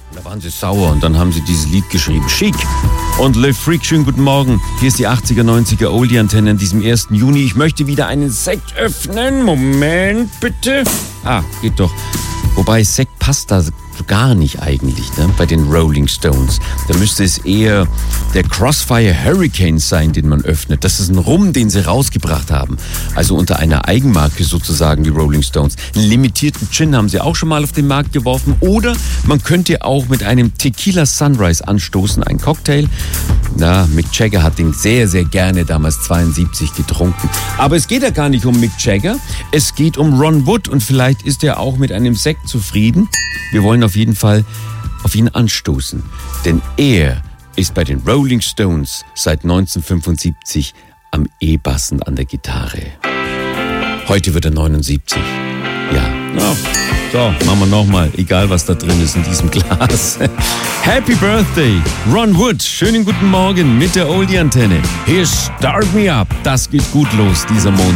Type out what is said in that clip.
Da waren sie sauer und dann haben sie dieses Lied geschrieben. Chic und Le Freak, schönen guten Morgen. Hier ist die 80er, 90er Oldie-Antenne an diesem 1. Juni. Ich möchte wieder einen Sekt öffnen. Moment, bitte. Geht doch. Wobei Sekt passt da so gar nicht eigentlich, ne? Bei den Rolling Stones. Da müsste es eher der Crossfire Hurricane sein, den man öffnet. Das ist ein Rum, den sie rausgebracht haben. Also unter einer Eigenmarke sozusagen, die Rolling Stones. Einen limitierten Gin haben sie auch schon mal auf den Markt geworfen. Oder man könnte auch mit einem Tequila Sunrise anstoßen, ein Cocktail. Mick Jagger hat den sehr, sehr gerne damals 72 getrunken. Aber es geht ja gar nicht um Mick Jagger. Es geht um Ron Wood und vielleicht ist er auch mit einem Sekt zufrieden. Wir wollen auf jeden Fall auf ihn anstoßen. Denn er ist bei den Rolling Stones seit 1975 am E-Bassen an der Gitarre. Heute wird er 79. So, machen wir nochmal, egal was da drin ist in diesem Glas. Happy Birthday, Ron Wood. Schönen guten Morgen mit der Oldie-Antenne. Hier Start Me Up. Das geht gut los, dieser Montag.